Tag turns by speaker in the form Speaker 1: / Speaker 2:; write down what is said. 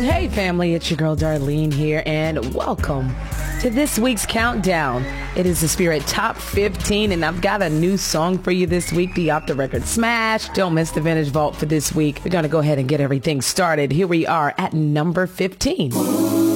Speaker 1: Hey family, it's your girl Darlene here, and welcome to this week's countdown. It is the Spirit Top 15, and I've got a new song for you this week, the Off the Record Smash. Don't miss the Vintage Vault for this week. We're going to go ahead and get everything started. Here we are at number 15.